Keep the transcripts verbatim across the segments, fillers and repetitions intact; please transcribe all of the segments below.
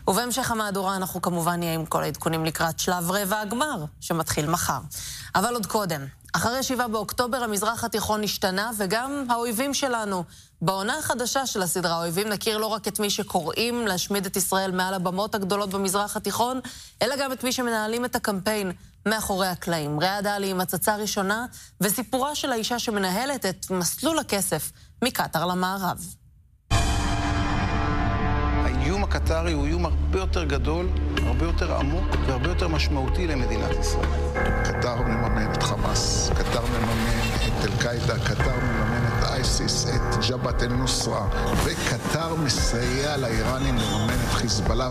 ובהמשך המהדורה אנחנו כמובן נהיה עם כל העדכונים לקראת שלב רבע הגמר, שמתחיל מחר. אבל עוד קודם, אחרי שבעה באוקטובר המזרח התיכון השתנה, וגם האויבים שלנו. בעונה החדשה של הסדרה האויבים נכיר לא רק את מי שקוראים להשמיד את ישראל מעל הבמות הגדולות במזרח התיכון, אלא גם את מי שמנהלים את הקמפיין מאחורי הקלעים. ריאד עלי עם הצצה ראשונה, וסיפורה של האישה שמנהלת את מסלול הכסף מקטר למערב. האיום הקטרי הוא איום הרבה יותר גדול, הרבה יותר עמוק והרבה יותר משמעותי למדינת ישראל. קטר מממן את חמאס, קטר מממן את אל-קאידה, קטר מממן את אייסיס, את ג'בהת אל-נוסרה, וקטר מסייע לאיראנים לממן את חיזבאללה.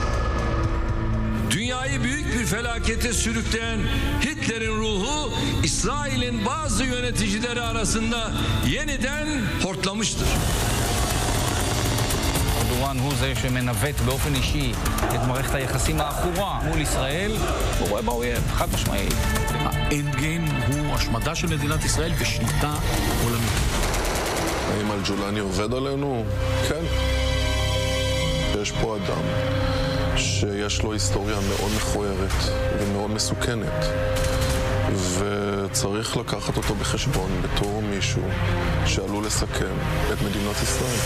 Dünyayı büyük bir felakete sürükleyen Hitler'in ruhu İsrail'in bazı yöneticileri arasında yeniden hortlamıştır. ארדואן הוא זה שמנווט באופן אישי את מערכת היחסים האחורה מול ישראל. הוא רואה באויב, חד משמעית. האנד גיים הוא השמדה של מדינת ישראל ושליטה עולמית. האם אל-ג'ולני עובד עלינו? כן. יש פה אדם שיש לו היסטוריה מאוד מכוערת ומאוד מסוכנת, וצריך לקחת אותו בחשבון בתור מישהו שעלול לסכן את מדינת ישראל.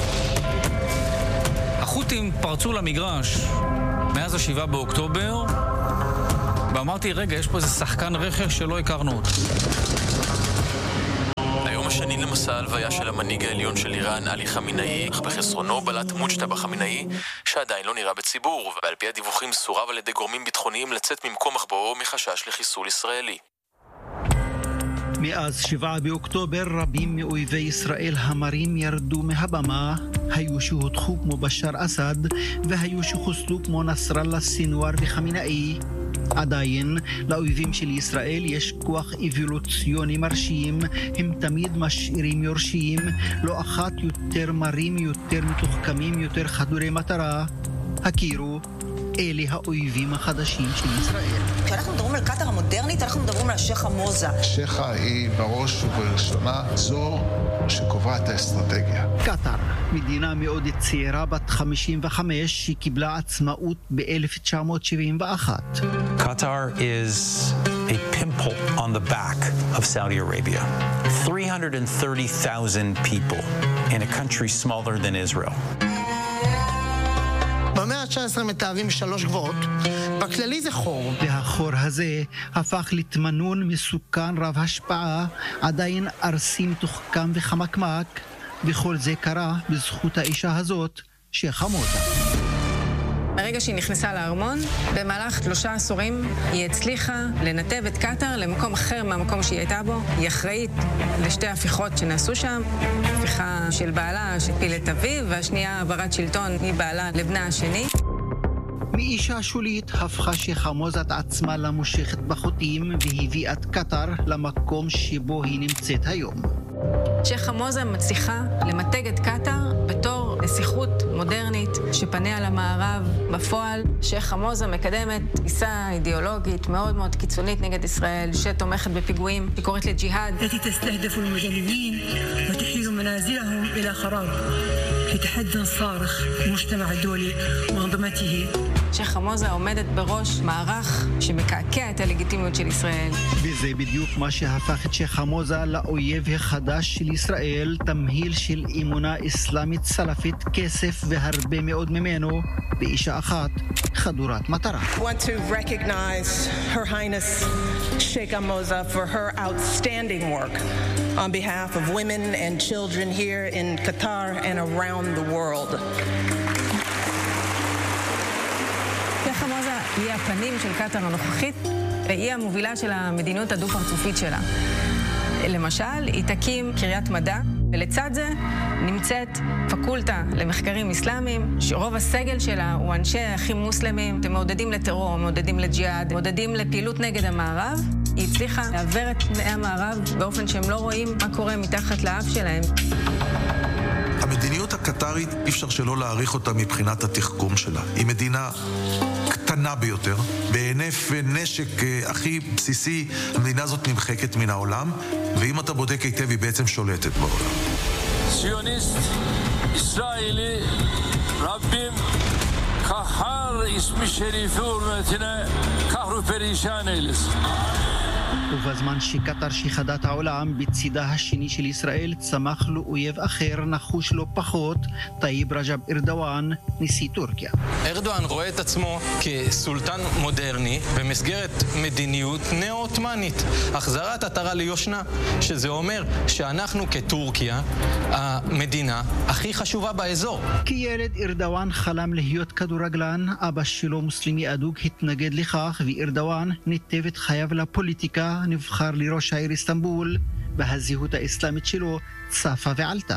החות'ים פרצו למגרש מאז השבעה באוקטובר, ואמרתי, רגע, יש פה איזה שחקן רכש שלא הכרנו אותו. היום השני למסע ההלוויה של המנהיג העליון של איראן, עלי חמינאי, אך בחסרונו בלט מוג'טבא חמינאי, שעדיין לא נראה בציבור, ועל פי הדיווחים סורב על ידי גורמים ביטחוניים לצאת ממקום מחבואו מחשש לחיסול ישראלי. מאז שבעה באוקטובר רבים מאויבי ישראל המרים ירדו מהבמה, היו שהודחו כמו בשאר אסד והיו שחוסלו כמו נסראללה, סינואר וחמינאי. עדיין לאויבים של ישראל יש כוח אבולוציוני מרשים, הם תמיד משאירים יורשים, לא אחת יותר מרים, יותר מתוחכמים, יותר חדורי מטרה. הכירו, אלה האויבים החדשים של ישראל. כשאנחנו מדברים על קטר המודרנית, אנחנו מדברים על השייח חמוזה. השייחה היא בראש ובראשונה זו שקובעת את האסטרטגיה. קטר, מדינה מאוד צעירה בת חמישים וחמש, שקיבלה עצמאות ב-אלף תשע מאות שבעים ואחת. Qatar is a pimple on the back of Saudi Arabia. three hundred thirty thousand people in a country smaller than Israel. במאה ה-תשע עשרה מתארים שלוש גבוהות, בכללי זה חור. והחור הזה הפך לתמנון מסוכן רב השפעה, עדיין ארסי מתוחכם וחמקמק, וכל זה קרה בזכות האישה הזאת שחמוזה. ברגע שהיא נכנסה לארמון, במהלך שלושה עשורים היא הצליחה לנתב את קטר למקום אחר מהמקום שהיא הייתה בו. היא אחראית לשתי הפיכות שנעשו שם, הפיכה של בעלה שפיל את אביו, והשנייה העברת שלטון מבעלה לבנה השני. מאישה שולית הפכה שחמוזה את עצמה למושכת בחוטים והביאה את קטר למקום שבו היא נמצאת היום. שחמוזה מצליחה למתג את קטר בתור נסיכות מודרנית שפניה למערב. בפועל שחמוזה מקדמת תפיסה אידיאולוגית מאוד מאוד קיצונית נגד ישראל, שתומכת בפיגועים, היא קוראת לג'יהאד. التي تستهدف المدنيين وتحيل منازلهم إلى خراب في تحدي صارخ المجتمع الدولي وانظمته. שחמוזה עומדת בראש מערך שמקעקע את הלגיטימיות של ישראל. וזה בדיוק מה שהפך את שחמוזה לאויב החדש של ישראל, תמהיל של אמונה אסלאמית סלפית, כסף והרבה מאוד ממנו, באישה אחת חדורת מטרה. I want to recognize Her Highness Sheikh Hamoza for her outstanding work on behalf of women and children here in Qatar and around the world. חמוזה היא הפנים של קטר הנוכחית, והיא המובילה של המדיניות הדו-פרצופית שלה. למשל, היא תקים קריית מדע, ולצד זה נמצאת פקולטה למחקרים אסלאמיים, שרוב הסגל שלה הוא אנשי אחים מוסלמים, הם מעודדים לטרור, מעודדים לג'יהאד, מעודדים לפעילות נגד המערב. היא הצליחה לעבר את פני המערב באופן שהם לא רואים מה קורה מתחת לאף שלהם. המדיניות הקטרית, אי אפשר שלא להעריך אותה מבחינת התחכום שלה. היא מדינה קטנה ביותר, בהינף נשק הכי בסיסי, המדינה הזאת נמחקת מן העולם, ואם אתה בודק היטב, היא בעצם שולטת בעולם. ציוניסט ישראלי, רבים, כחר ismi şerifi hürmetine kahru perişan eylesin. ובזמן שקטר שיחדת העולם, בצידה השני של ישראל צמח לו אויב אחר נחוש לא פחות, טייב רג'ב ארדואן, נשיא טורקיה. ארדואן רואה את עצמו כסולטן מודרני במסגרת מדיניות נאו-עות'מאנית, החזרת עטרה ליושנה, שזה אומר שאנחנו כטורקיה המדינה הכי חשובה באזור. כילד ארדואן חלם להיות כדורגלן, אבא שלו מוסלמי אדוק התנגד לכך, וארדואן ניתב את חייו לפוליטיקה, נבחר לראש העיר איסטנבול, והזהות האסלאמית שלו צפה ועלתה.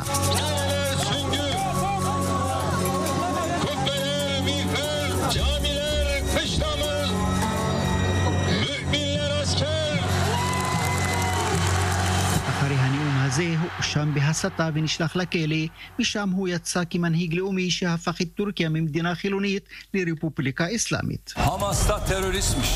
אחרי הנאום הזה הוא הואשם בהסתה ונשלח לכלא, משם הוא יצא כמנהיג לאומי שהפך את טורקיה ממדינה חילונית לרפובליקה אסלאמית. Hamas'ta teröristmiş.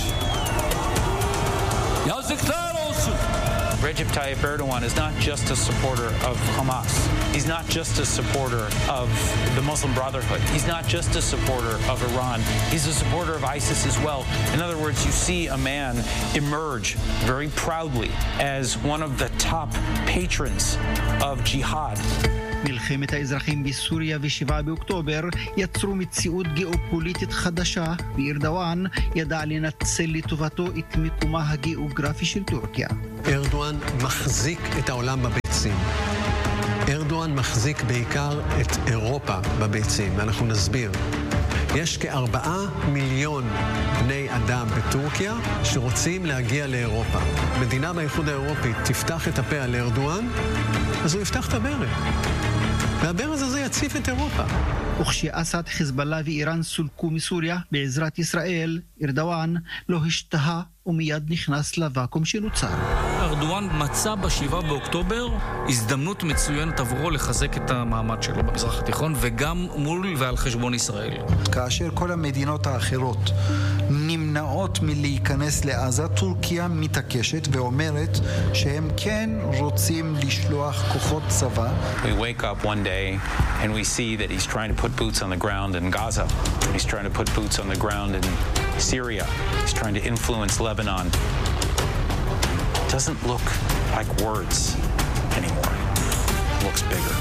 Yazıklar olsun. Recep Tayyip Erdogan is not just a supporter of Hamas. He's not just a supporter of the Muslim Brotherhood. He's not just a supporter of Iran. He's a supporter of ISIS as well. In other words, you see a man emerge very proudly as one of the top patrons of jihad. מלחמת האזרחים בסוריה ושבעה באוקטובר יצרו מציאות גיאופוליטית חדשה, וארדואן ידע לנצל לטובתו את מקומה הגיאוגרפי של טורקיה. ארדואן מחזיק את העולם בביצים. ארדואן מחזיק בעיקר את אירופה בביצים, ואנחנו נסביר. יש כארבעה מיליון בני אדם בטורקיה שרוצים להגיע לאירופה. מדינה באיחוד האירופי תפתח את הפה על ארדואן, אז הוא יפתח את הברז. והברז הזה יציף את אירופה. וכשאסד, חיזבאללה ואיראן סולקו מסוריה בעזרת ישראל, ארדואן לא השתהה ומיד נכנס לוואקום שנוצר. ארדואן מצא בשבעה באוקטובר הזדמנות מצוינת עבורו לחזק את המעמד שלו במזרח התיכון, וגם מול ועל חשבון ישראל. כאשר כל המדינות האחרות נמנעות מלהיכנס לעזה, טורקיה מתעקשת ואומרת שהם כן רוצים לשלוח כוחות צבא. We wake up one day and we see that he's trying to put boots on the ground in Gaza. He's trying to put boots on the ground in Syria. He's trying to influence Lebanon. It doesn't look like words anymore. It looks bigger.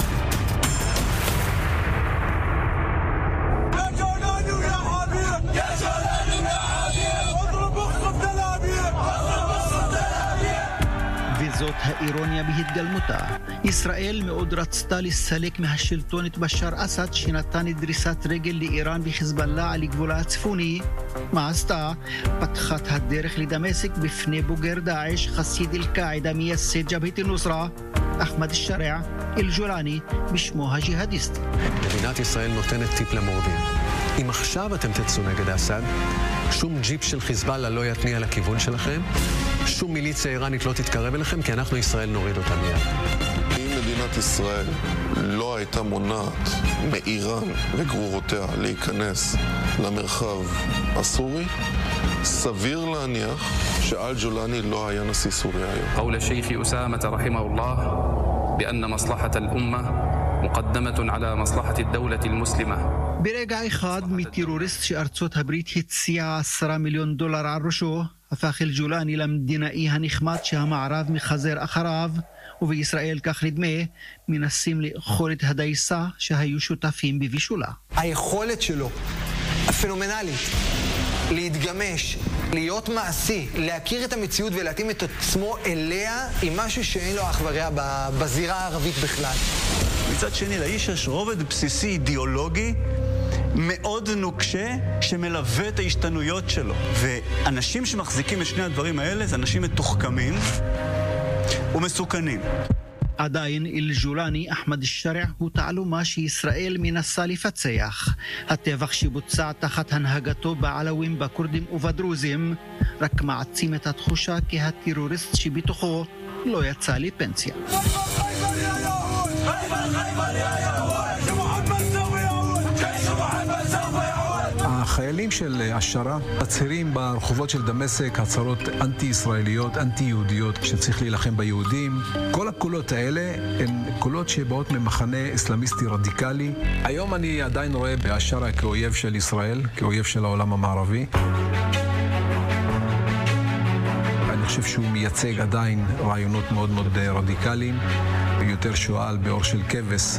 וזאת האירוניה בהתגלמותה. ישראל מאוד רצתה לסלק מהשלטון את בשאר אסד שנתן את דריסת רגל לאיראן וחיזבאללה על גבולה הצפוני. מה עשתה? פתחה את הדרך לדמשק בפני בוגר דאעש, חסיד אל-קאעידה מייסד ג'בהת אל-נוסרה, אחמד אל-שריע אל-ג'ולאני בשמו הג'יהאדיסט. מדינת ישראל נותנת טיפ למורדים. אם עכשיו אתם תצאו נגד אסד, שום ג'יפ של חיזבאללה לא יתניע לכיוון שלכם, שום מיליציה איראנית לא תתקרב אליכם, כי אנחנו ישראל נוריד אותה מיד. אם מדינת ישראל לא הייתה מונעת מאיראן וגרורותיה להיכנס למרחב הסורי, סביר להניח שאל-ג'ולאני לא היה נשיא סוריה היום. قول الشيخ أسامة رحمه الله بأن مصلحة الأمة مقدمة على مصلحة الدولة المسلمة. ברגע אחד מטרוריסט שארצות הברית הציעה עשרה מיליון דולר על ראשו, הפך אל-ג'ולאני למדינאי הנחמד שהמערב מחזר אחריו, ובישראל, כך נדמה, מנסים לאכול את הדייסה שהיו שותפים בבישולה. היכולת שלו, הפנומנלית, להתגמש, להיות מעשי, להכיר את המציאות ולהתאים את עצמו אליה, היא משהו שאין לו אח ורע בזירה הערבית בכלל. מצד שני, לאיש יש רובד בסיסי אידיאולוגי מאוד נוקשה שמלווה את ההשתנויות שלו. ואנשים שמחזיקים את שני הדברים האלה זה אנשים מתוחכמים ומסוכנים. עדיין אל-ג'ולאני, אחמד אל-שריע, הוא תעלומה שישראל מנסה לפצח. הטבח שבוצע תחת הנהגתו בעלווים, בכורדים ובדרוזים רק מעצים את התחושה כי הטרוריסט שבתוכו לא יצא לפנסיה. החיילים של השרה מצהירים ברחובות של דמשק הצהרות אנטי-ישראליות, אנטי-יהודיות, שצריך להילחם ביהודים. כל הקולות האלה הן קולות שבאות ממחנה אסלאמיסטי רדיקלי. היום אני עדיין רואה בהשרה כאויב של ישראל, כאויב של העולם המערבי. אני חושב שהוא מייצג עדיין רעיונות מאוד מאוד רדיקליים, יותר שואל באור של כבש.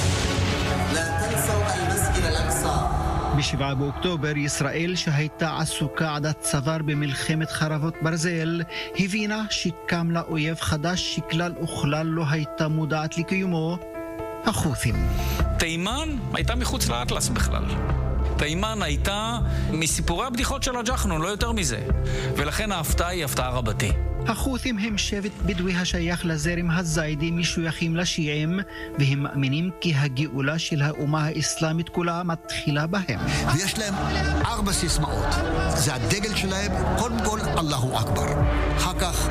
בשבעה באוקטובר ישראל, שהייתה עסוקה עד הצוואר במלחמת חרבות ברזל, הבינה שקם לה אויב חדש שכלל וכלל לא הייתה מודעת לקיומו, החות'ים. תימן הייתה מחוץ לאטלס בכלל. תימן הייתה מסיפורי הבדיחות של הג'חנון, לא יותר מזה. ולכן ההפתעה היא הפתעה רבתי. החות'ים הם שבט בדואי השייך לזרם הזיידי משויכים לשיעים, והם מאמינים כי הגאולה של האומה האסלאמית כולה מתחילה בהם. ויש להם ארבע סיסמאות. זה הדגל שלהם, קודם כל אללהו אכבר. אחר כך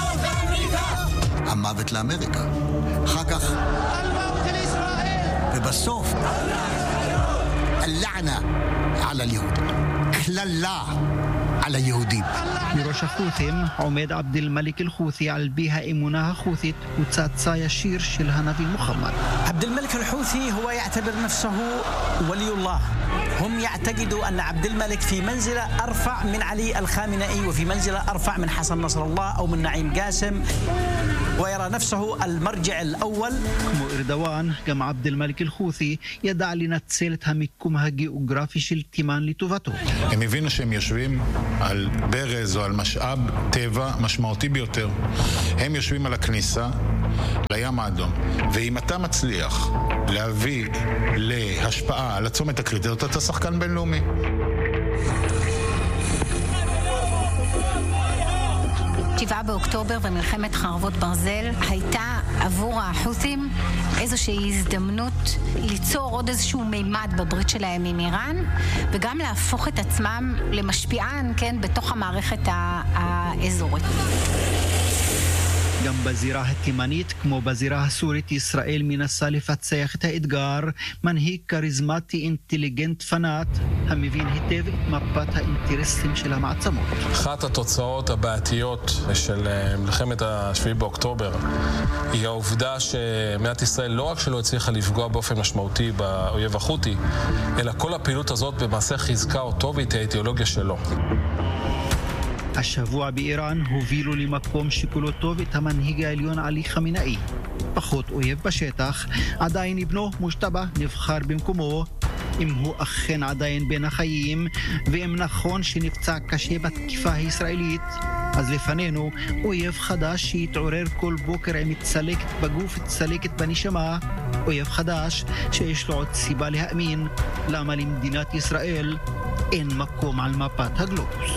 המוות לאמריקה. אחר כך ובסוף הלענה על היהוד. כללה על היהודים. בראש החות'ים עומד עבד אל-מליק אל-חות'י, על פי האמונה החות'ית הוא צאצא ישיר של הנביא מוחמד. عبد الملك الحوثي هو يعتبر نفسه ولي الله. هم يعتقدوا أن عبد الملك في منزلة أرفع من علي الخامنئي وفي منزلة أرفع من حسن نصر الله أو من نعيم قاسم, ويرى نفسه المرجع الأول. כמו ארדואן, גם עבד אל-מליק אל-חות'י ידע לנצל את המיקום הגיאוגרפי של תימן לטובתו. הם הבינו שהם יושבים על ברז או על משאב טבע משמעותי ביותר. הם יושבים על הכניסה לים האדום, ואם אתה מצליח להביא להשפעה על הצומת הקריטי, אתה שחקן בינלאומי. שבעה באוקטובר ומלחמת חרבות ברזל הייתה עבור החות'ים איזושהי הזדמנות ליצור עוד איזשהו מימד בברית שלהם עם איראן, וגם להפוך את עצמם למשפיען, כן, בתוך המערכת האזורית. גם בזירה התימנית, כמו בזירה הסורית, ישראל מנסה לפצח את האתגר. מנהיג כריזמטי, אינטליגנט פנאט, המבין היטב את מפת האינטרסים של המעצמות. אחת התוצאות הבעתיות של מלחמת השביעי באוקטובר היא העובדה שמדינת ישראל לא רק שלא הצליחה לפגוע באופן משמעותי באויב החותי, אלא כל הפעילות הזאת במעשה חיזקה אותו ואת האידיאולוגיה שלו. השבוע באיראן הובילו למקום שכולו טוב את המנהיג העליון עלי חמינאי. פחות אויב בשטח, עדיין בנו מושתבא נבחר במקומו, אם הוא אכן עדיין בין החיים, ואם נכון שנפצע קשה בתקיפה הישראלית, אז לפנינו אויב חדש שיתעורר כל בוקר עם צלקת בגוף, צלקת בנשמה, אויב חדש שיש לו עוד סיבה להאמין למה למדינת ישראל אין מקום על מפת הגלובוס.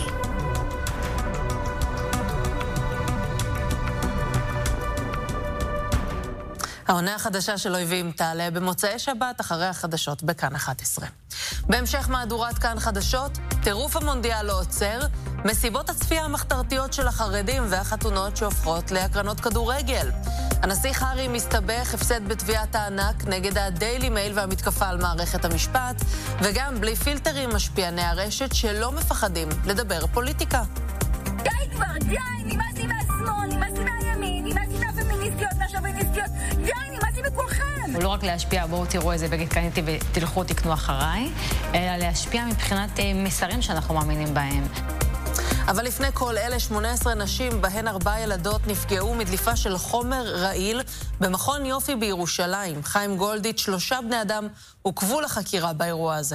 העונה החדשה של אויבים תעלה במוצאי שבת אחרי החדשות בכאן אחת עשרה. בהמשך מהדורת כאן חדשות, טירוף המונדיאל לא עוצר, מסיבות הצפייה המחתרתיות של החרדים והחתונות שהופכות להקרנות כדורגל. הנסיך הארי מסתבך, הפסד בתביעת הענק נגד הדיילי מייל והמתקפה על מערכת המשפט, וגם בלי פילטרים משפיעני הרשת שלא מפחדים לדבר פוליטיקה. די כבר, די, נמאסי מהשמאל, נמאסי מהימין, נמאסי מהפמיניסטיות, מהשוביניסטיות, די, נמאסי מכולכם. לא רק להשפיע, בואו תראו איזה בגד קניתי ותלכו תקנו אחריי, אלא להשפיע מבחינת מסרים שאנחנו מאמינים בהם. אבל לפני כל אלה, שמונה עשרה נשים, בהן ארבע ילדות, נפגעו מדליפה של חומר רעיל במכון יופי בירושלים. חיים גולדיץ', שלושה בני אדם עוכבו לחקירה באירוע הזה.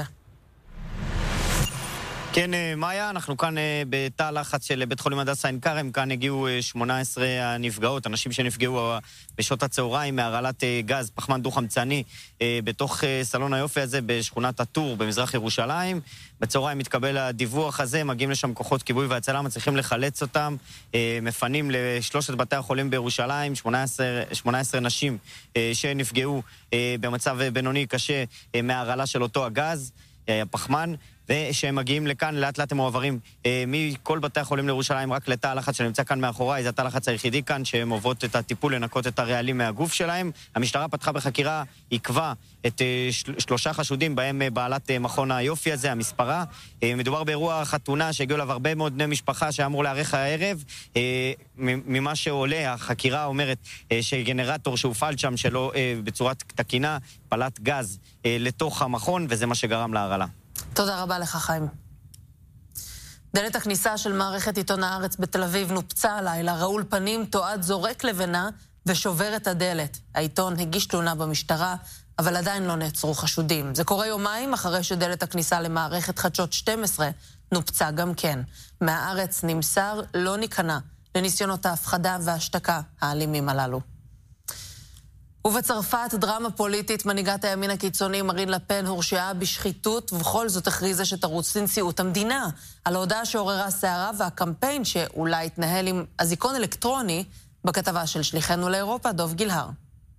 כן, מאיה, אנחנו כאן בתא לחץ של בית חולים הדסה עין כרם. כאן הגיעו שמונה עשרה הנפגעות, אנשים שנפגעו בשעות הצהריים מהרעלת גז, פחמן דו-חמצני, בתוך סלון היופי הזה בשכונת הטור במזרח ירושלים. בצהריים מתקבל הדיווח הזה, מגיעים לשם כוחות כיבוי והצלה, מצליחים לחלץ אותם, מפנים לשלושת בתי החולים בירושלים, שמונה עשרה נשים שנפגעו במצב בינוני קשה מהרעלה של אותו הגז, הפחמן. ושהם מגיעים לכאן, לאט לאט הם מועברים מכל בתי החולים לירושלים רק לתא הלחץ שנמצא כאן מאחוריי, זה התא הלחץ היחידי כאן, שהם עוברות את הטיפול לנקות את הרעלים מהגוף שלהם. המשטרה פתחה בחקירה, עיכבה את שלושה חשודים, בהם בעלת מכון היופי הזה, המספרה. מדובר באירוע חתונה שהגיעו אליו הרבה מאוד בני משפחה שאמור להאריך הערב. ממה שעולה, החקירה אומרת שגנרטור שהופעל שם שלא בצורת תקינה, פלט גז לתוך המכון, וזה מה שגרם להרעלה. תודה רבה לך, חיים. דלת הכניסה של מערכת עיתון הארץ בתל אביב נופצה הלילה, רעול פנים, תועד זורק לבנה ושובר את הדלת. העיתון הגיש תלונה במשטרה, אבל עדיין לא נעצרו חשודים. זה קורה יומיים אחרי שדלת הכניסה למערכת חדשות שתים עשרה נופצה גם כן. מהארץ נמסר לא ניכנע לניסיונות ההפחדה וההשתקה האלימים הללו. ובצרפת דרמה פוליטית, מנהיגת הימין הקיצוני מרין לפן הורשעה בשחיתות, ובכל זאת הכריזה שתרוץ לנשיאות המדינה על ההודעה שעוררה סערה והקמפיין שאולי יתנהל עם אזיקון אלקטרוני. בכתבה של שליחנו לאירופה, דוב גילהר.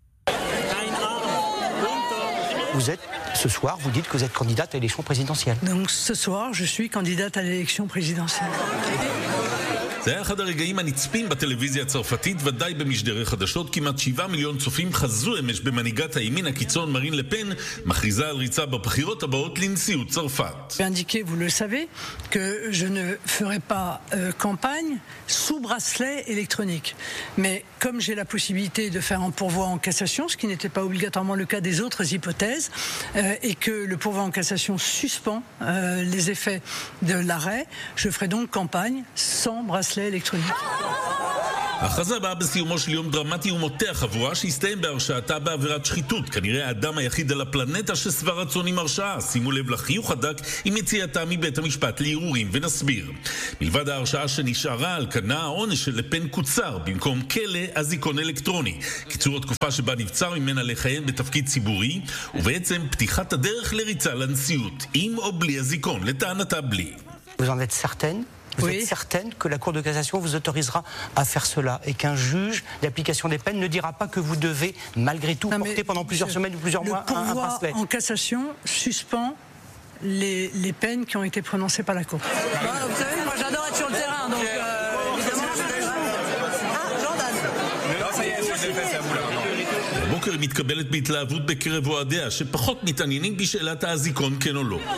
Vous êtes, ce soir, vous dites que vous êtes candidate à l'élection présidentielle. Donc ce soir, je suis candidate à l'élection présidentielle. זה היה אחד הרגעים הנצפים בטלוויזיה הצרפתית, ודאי במשדרי חדשות. כמעט שבעה מיליון צופים חזו אמש במנהיגת הימין הקיצון מרין לפן, מכריזה על ריצה בבחירות הבאות לנשיאות צרפת. Indiqué, vous le savez, que je ne ferai pas euh, campagne sous bracelet électronique. Mais comme j'ai la possibilité de faire un pourvoi en cassation, ce qui n'était pas obligatoirement le cas des autres hypothèses, euh, et que le pourvoi en cassation suspend euh, les effets de l'arrêt, je ferai donc campagne sans bracelet électronique. ההכרזה באה בסיומו של יום דרמטי ומותח חבורה שהסתיים בהרשעתה בעבירת שחיתות. כנראה האדם היחיד על הפלנטה שסבר רצון עם הרשעה. שימו לב לחיוך הדק עם יציאתה מבית המשפט לערעורים, ונסביר. מלבד ההרשעה שנשארה על כנה, העונש של לפן קוצר. במקום כלא, אזיקון אלקטרוני. קיצור התקופה שבה נבצר ממנה לכהן בתפקיד ציבורי, ובעצם פתיחת הדרך לריצה לנשיאות, עם או בלי אזיקון, לטענתה בלי. Vous en êtes certaine? Vous oui. êtes certaine que la Cour de cassation vous autorisera à faire cela et qu'un juge d'application des peines ne dira pas que vous devez malgré tout non, porter pendant plusieurs semaines ou plusieurs mois un, un bracelet? En cassation suspend les, les peines qui ont été prononcées par la Cour. Bah, vous savez, moi j'adore être sur le terrain, donc euh, évidemment... Ah, Jordan. Non, ça y est, je l'ai fait, c'est à vous là. הבוקר היא מתקבלת בהתלהבות בקרב אוהדיה, שפחות מתעניינים בשאלת האזיקון כן או לא.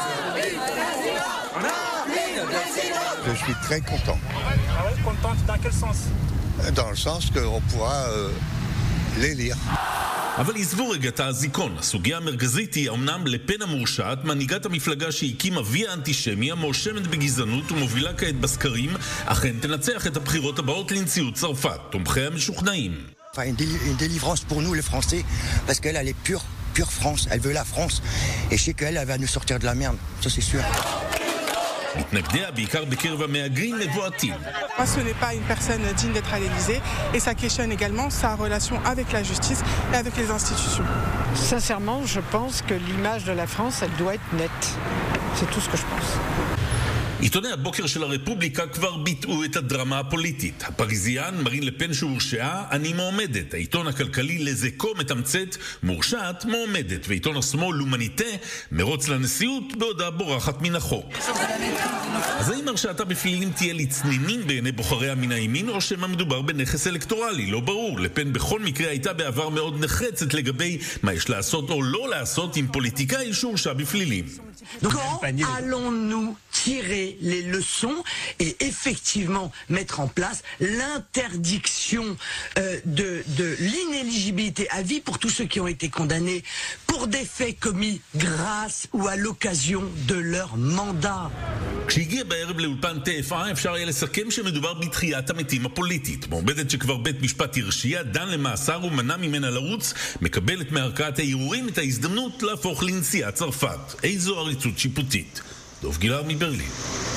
Je suis très content. Ah ouais, content dans quel sens? Dans le sens qu'on pourra euh, les lire. אבל עזבו רגע את האזיקון. הסוגיה המרכזית היא אמנם לפן המורשעת, מנהיגת המפלגה שהקימה ויה אנטישמי, המואשמת בגזענות ומובילה כעת בסקרים, אכן תנצח את הבחירות הבאות לנשיאות צרפת. תומכיה משוכנעים. Une, déli- une délivrance pour nous les Français, parce qu'elle elle est pure, pure France. Elle veut la France. Et je sais qu'elle elle va nous sortir de la merde. Ça c'est sûr. מתנגדיה בעיקר בקרב המהגרים מבועתים. Moi, ce n'est pas une personne digne d'être à l'Élysée et ça questionne également sa relation avec la justice et avec les institutions. Sincèrement, je pense que l'image de la France, elle doit être nette. C'est tout ce que je pense. עיתוני הבוקר של הרפובליקה כבר ביטאו את הדרמה הפוליטית. הפריזיאן מרין לפן שהורשעה, אני מועמדת. העיתון הכלכלי לזקו מתמצת, מורשעת מועמדת. ועיתון השמאל לומניטה מרוץ לנשיאות בעודה בורחת מן החוק. אז האם הרשעתה בפלילים תהיה לצנינים בעיני בוחריה מן הימין, או שמה מדובר בנכס אלקטורלי? לא ברור. לפן בכל מקרה הייתה בעבר מאוד נחרצת לגבי מה יש לעשות או לא לעשות עם פוליטיקאי שהורשע בפלילים. Quand allons-nous tirer les leçons et effectivement mettre en place l'interdiction euh, de, de l'inéligibilité à vie pour tous ceux qui ont été condamnés pour des faits commis grâce ou à l'occasion de leur mandat? כשהגיע בערב לאולפן T F I אפשר היה לסכם שמדובר בתחיית המתים הפוליטית. מועמדת שכבר בית משפט הרשיע, דן למאסר ומנע ממנה לרוץ, מקבלת מערכאת הערעורים את ההזדמנות להפוך לנשיאת צרפת. איזו עריצות שיפוטית. דוב גילהר מברלין.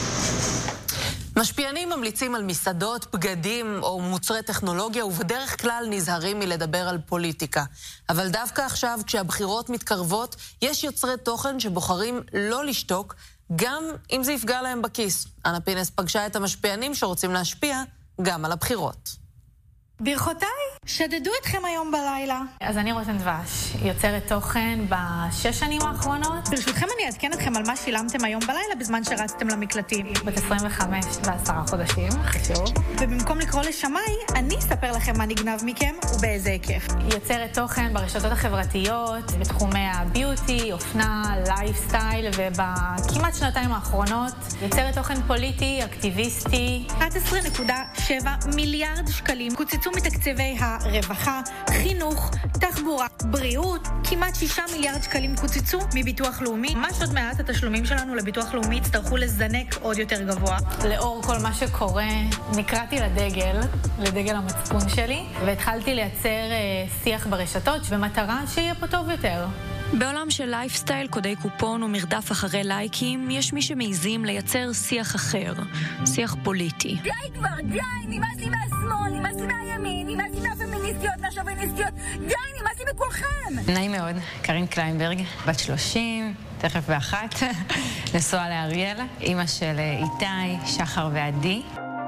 משפיענים ממליצים על מסעדות, בגדים או מוצרי טכנולוגיה, ובדרך כלל נזהרים מלדבר על פוליטיקה. אבל דווקא עכשיו, כשהבחירות מתקרבות, יש יוצרי תוכן שבוחרים לא לשתוק, גם אם זה יפגע להם בכיס. אנה פינס פגשה את המשפיענים שרוצים להשפיע גם על הבחירות. ברכותיי. שדדו אתכם היום בלילה. אז אני רותם דבש, יוצרת תוכן בשש שנים האחרונות. ברשותכם אני אעדכן אתכם על מה שילמתם היום בלילה בזמן שרצתם למקלטים. בת עשרים וחמש ועשרה חודשים, חשוב. ובמקום לקרוא לשמי, אני אספר לכם מה נגנב מכם ובאיזה היקף. יוצרת תוכן ברשתות החברתיות, בתחומי הביוטי, אופנה, לייפסטייל, ובכמעט שנתיים האחרונות יוצרת תוכן פוליטי, אקטיביסטי. אחת עשרה נקודה שבע מיליארד שקלים קוצצו מתקציבי הרווחה, חינוך, תחבורה, בריאות. כמעט שישה מיליארד שקלים קוצצו מביטוח לאומי. ממש עוד מעט התשלומים שלנו לביטוח לאומי יצטרכו לזנק עוד יותר גבוה. לאור כל מה שקורה, נקראתי לדגל, לדגל המצפון שלי, והתחלתי לייצר אה, שיח ברשתות במטרה שיהיה פה טוב יותר. בעולם של לייפסטייל, קודי קופון ומרדף אחרי לייקים, יש מי שמעיזים לייצר שיח אחר, שיח פוליטי. די כבר, די, נמאס לי מהשמאל, נמאס לי מהימין, נמאס לי מהפמיניסטיות, מהשוביניסטיות, די, נמאס לי בכולכם. נעים מאוד, קרין קליינברג, בת שלושים, תכף ואחת, נשואה לאריאל, אמא של איתי, שחר ועדי.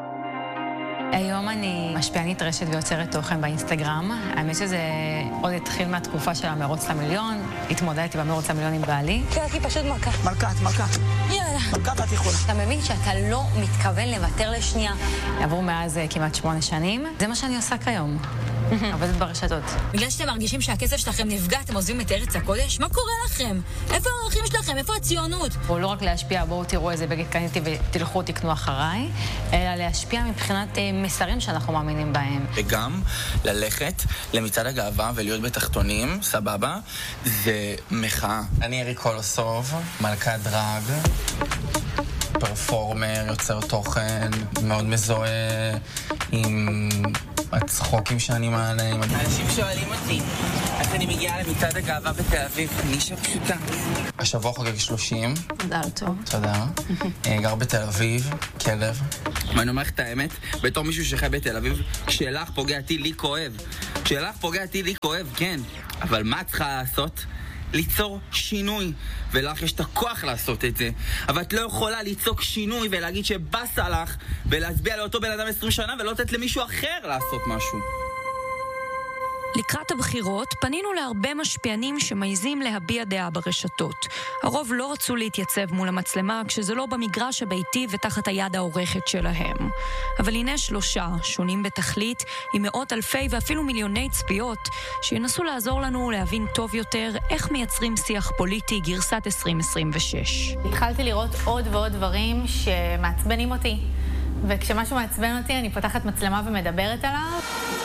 היום אני משפיענית רשת ויוצרת תוכן באינסטגרם. האמת שזה עוד התחיל מהתקופה של המרוץ למיליון. התמודדתי במרוץ למיליון עם בעלי. קרקי פשוט מלכה. מלכה, את מלכה. יאללה. מלכה ואת יכולה. אתה מבין שאתה לא מתכוון לוותר לשנייה. עברו מאז כמעט שמונה שנים. זה מה שאני עושה כיום. עובדת ברשתות. בגלל שאתם מרגישים שהכסף שלכם נפגע, אתם עוזבים את ארץ הקודש? מה קורה לכם? איפה הערכים שלכם? איפה הציונות? או לא רק להשפיע, בואו תראו איזה בגד קניתי ותלכו תקנו אחריי, אלא להשפיע מבחינת מסרים שאנחנו מאמינים בהם. וגם ללכת למצעד הגאווה ולהיות בתחתונים, סבבה, זה מחאה. אני אריק קולוסוב, מלכת דרג, פרפורמר, יוצר תוכן, מאוד מזוהה עם הצחוקים שאני מעלה. אנשים שואלים אותי, אז אני מגיעה למצעד הגאווה בתל אביב, נישה פשוטה. השבוע חוגג שלושים. תודה טוב. תודה. גר בתל אביב, כלב. ואני אומר לך את האמת, בתור מישהו שחי בתל אביב, כשאלך פוגע אותי לי כואב. כשאלך פוגע אותי לי כואב, כן. אבל מה צריכה לעשות? ליצור שינוי, ולך יש את הכוח לעשות את זה, אבל את לא יכולה ליצוק שינוי ולהגיד שבאסה לך ולהצביע לאותו בן אדם עשרים שנה ולא לתת למישהו אחר לעשות משהו. לקראת הבחירות פנינו להרבה משפיענים שמעיזים להביע דעה ברשתות. הרוב לא רצו להתייצב מול המצלמה כשזה לא במגרש הביתי ותחת היד העורכת שלהם. אבל הנה שלושה, שונים בתכלית, עם מאות אלפי ואפילו מיליוני צפיות, שינסו לעזור לנו להבין טוב יותר איך מייצרים שיח פוליטי גרסת עשרים עשרים ושש. התחלתי לראות עוד ועוד דברים שמעצבנים אותי. וכשמשהו מעצבן אותי אני פותחת מצלמה ומדברת עליו.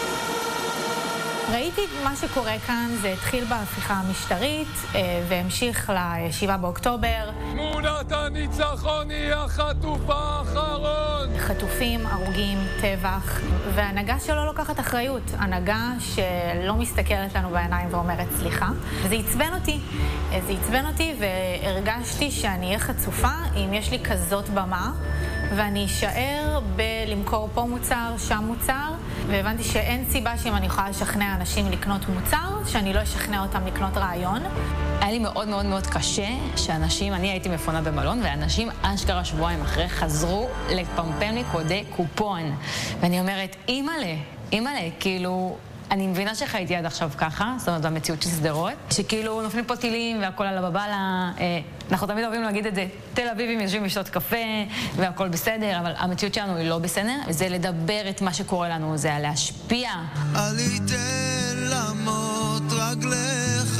ראיתי מה שקורה כאן, זה התחיל בהפיכה המשטרית והמשיך לשבעה באוקטובר. תמונת הניצחון היא החטוף האחרון. חטופים, הרוגים, טבח, והנהגה שלא לוקחת אחריות. הנהגה שלא מסתכלת לנו בעיניים ואומרת סליחה. וזה עצבן אותי. זה עצבן אותי והרגשתי שאני אהיה חצופה אם יש לי כזאת במה. ואני אשאר בלמכור פה מוצר, שם מוצר, והבנתי שאין סיבה שאם אני יכולה לשכנע אנשים לקנות מוצר, שאני לא אשכנע אותם לקנות רעיון. היה לי מאוד מאוד מאוד קשה שאנשים, אני הייתי מפונה במלון, ואנשים אשכרה שבועיים אחרי חזרו לפמפם לי קודי קופון. ואני אומרת, אימאלה, אימאלה, כאילו... אני מבינה שחייתי עד עכשיו ככה, זאת אומרת, במציאות של סדרות, שכאילו נופלים פה טילים והכל על הבבלה, אה, אנחנו תמיד אוהבים להגיד את זה, תל אביבים יושבים לשתות קפה והכל בסדר, אבל המציאות שלנו היא לא בסדר, זה לדבר את מה שקורה לנו, זה להשפיע. עליתן למות רגליך.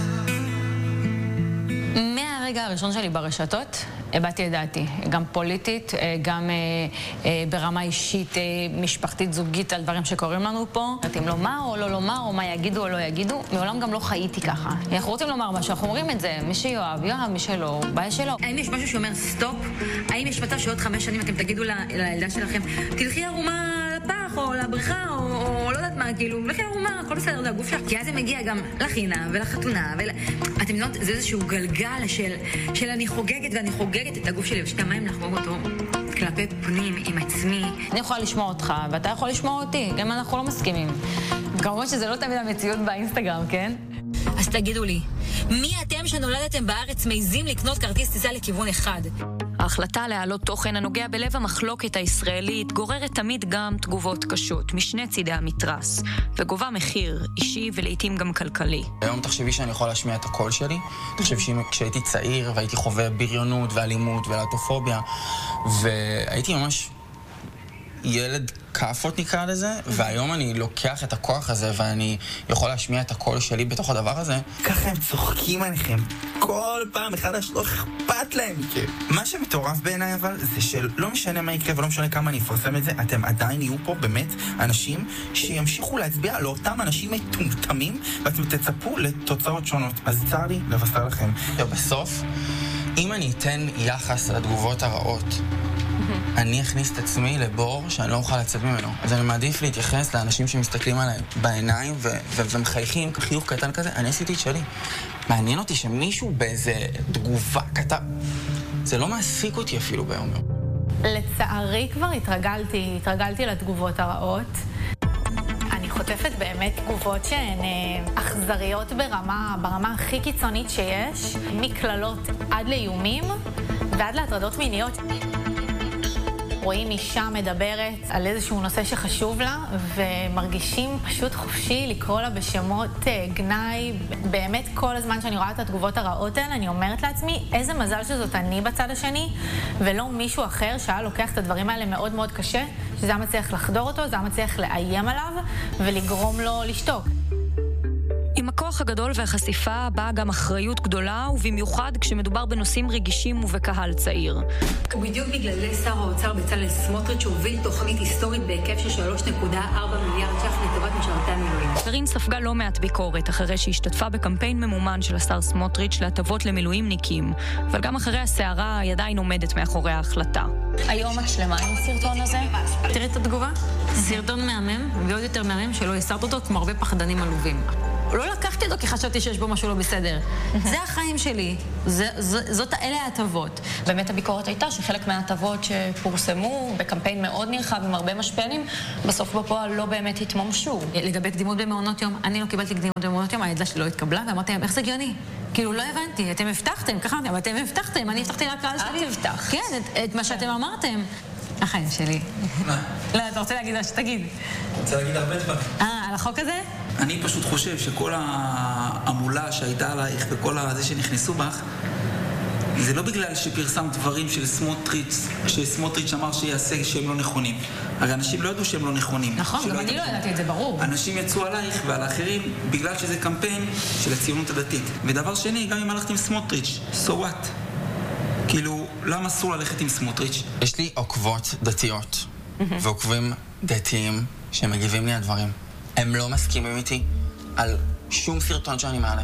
מהרגע הראשון שלי ברשתות, הבאתי את דעתי, גם פוליטית, גם ברמה אישית, משפחתית, זוגית, על דברים שקורים לנו פה. אם לומר או לא לומר, או מה יגידו או לא יגידו, מעולם גם לא חייתי ככה. אנחנו רוצים לומר משהו, אנחנו אומרים את זה, מי שיואב, יואב, מי שלא, בעיה שלו. האם יש משהו שאומר סטופ? האם יש מצב שעוד חמש שנים אתם תגידו לילדה שלכם, תלכי ערומה לפח או לבריכה או, או לא יודעת מה, כאילו, לכי ערומה, הכל בסדר, זה הגוף שלך. כי אז זה מגיע גם לחינה ולחתונה, ול... אתם יודעות, זה איזשהו גלגל של, של אני חוגגת ואני חוגגת את הגוף שלי, ושתי מים לחגוג אותו כלפי פנים עם עצמי. אני יכולה לשמוע אותך, ואתה יכול לשמוע אותי, גם אנחנו לא מסכימים. כמובן שזה לא תמיד המציאות באינסטגרם, כן? אז תגידו לי, מי אתם שנולדתם בארץ מעיזים לקנות כרטיס טיסה לכיוון אחד? ההחלטה להעלות תוכן הנוגע בלב המחלוקת הישראלית גוררת תמיד גם תגובות קשות משני צידי המתרס, וגובה מחיר אישי ולעיתים גם כלכלי. היום תחשבי שאני יכול להשמיע את הקול שלי, תחשבי שכשהייתי צעיר והייתי חווה בריונות ואלימות ולהטופוביה, והייתי ממש ילד כאפות נקרא לזה, והיום אני לוקח את הכוח הזה ואני יכול להשמיע את הקול שלי בתוך הדבר הזה. ככה הם צוחקים עליכם כל פעם מחדש, לא אכפת להם. מה שמטורף בעיניי אבל זה שלא משנה מה יקרה ולא משנה כמה אני אפרסם את זה, אתם עדיין יהיו פה באמת אנשים שימשיכו להצביע לאותם אנשים מטומטמים ואתם תצפו לתוצאות שונות. אז צר לי לבשר לכם. בסוף, אם אני אתן יחס לתגובות הרעות, אני אכניס את עצמי לבור שאני לא אוכל לצאת ממנו. אז אני מעדיף להתייחס לאנשים שמסתכלים עליי בעיניים ו- ו- ומחייכים חיוך קטן כזה. אני עשיתי את שלי. מעניין אותי שמישהו באיזה תגובה כתב. זה לא מעסיק אותי אפילו ביום יום. לצערי כבר התרגלתי, התרגלתי לתגובות הרעות. אני חוטפת באמת תגובות שהן אכזריות ברמה, ברמה הכי קיצונית שיש, מכללות עד לאיומים ועד להטרדות מיניות. רואים אישה מדברת על איזשהו נושא שחשוב לה, ומרגישים פשוט חופשי לקרוא לה בשמות גנאי. באמת כל הזמן שאני רואה את התגובות הרעות האלה, אני אומרת לעצמי, איזה מזל שזאת אני בצד השני, ולא מישהו אחר שהיה לוקח את הדברים האלה מאוד מאוד קשה, שזה היה מצליח לחדור אותו, זה היה מצליח לאיים עליו, ולגרום לו לשתוק. עם הכוח הגדול והחשיפה באה גם אחריות גדולה, ובמיוחד כשמדובר בנושאים רגישים ובקהל צעיר. בדיוק בגלל זה שר האוצר בצלאל סמוטריץ' הוביל תוכנית היסטורית בהיקף של שלוש נקודה ארבע מיליארד ש"ח לטובת משרתי המילואים. קארין ספגה לא מעט ביקורת אחרי שהשתתפה בקמפיין ממומן של השר סמוטריץ' להטבות למילואימניקים, אבל גם אחרי הסערה היא עדיין עומדת מאחורי ההחלטה. היום את שלמה עם הסרטון הזה? תראי את התגובה. סרטון מהמם, ועוד יותר מהמם שלא הסרת אותו כמו הרבה פחדנים עלובים. לא לקחתי אותו כי חשבתי שיש בו משהו לא בסדר. זה החיים שלי. זה, זה, זאת אלה ההטבות. באמת הביקורת הייתה שחלק מההטבות שפורסמו בקמפיין מאוד נרחב עם הרבה משפיענים, בסוף בפועל לא באמת התממשו. לגבי קדימות במעונות יום, אני לא קיבלתי קדימות במעונות יום, הילדה שלי לא התקבלה, ואמרתי להם, איך זה הגיוני? כאילו, לא הבנתי, אתם הבטחתם, ככה אמרתי, אבל אתם הבטחתם, אני הבטחתי לקהל שלי. את הבטחת. כן, את, את מה שאתם אמרתם. החיים שלי. לא, אתה רוצה להגיד מה שתגיד? אני רוצה להגיד הרבה דברים. אה, על החוק הזה? אני פשוט חושב שכל העמולה שהייתה עלייך וכל הזה שנכנסו בך, זה לא בגלל שפרסם דברים של סמוטריץ', שסמוטריץ' אמר שיעשה שהם לא נכונים. הרי אנשים לא ידעו שהם לא נכונים. נכון, גם אני לא ידעתי את זה, ברור. אנשים יצאו עלייך ועל האחרים בגלל שזה קמפיין של הציונות הדתית. ודבר שני, גם אם הלכת עם סמוטריץ', so what? כאילו, למה אסור ללכת עם סמוטריץ'? יש לי עוקבות דתיות, ועוקבים דתיים שמגיבים לי על דברים. הם לא מסכימים איתי על שום סרטון שאני מעלה.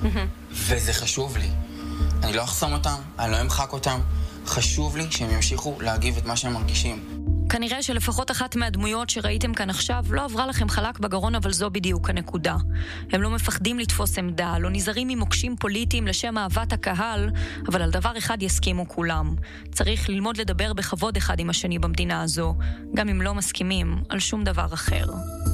וזה חשוב לי. אני לא אחסום אותם, אני לא אמחק אותם. חשוב לי שהם ימשיכו להגיב את מה שהם מרגישים. כנראה שלפחות אחת מהדמויות שראיתם כאן עכשיו לא עברה לכם חלק בגרון, אבל זו בדיוק הנקודה. הם לא מפחדים לתפוס עמדה, לא נזהרים ממוקשים פוליטיים לשם אהבת הקהל, אבל על דבר אחד יסכימו כולם. צריך ללמוד לדבר בכבוד אחד עם השני במדינה הזו, גם אם לא מסכימים על שום דבר אחר.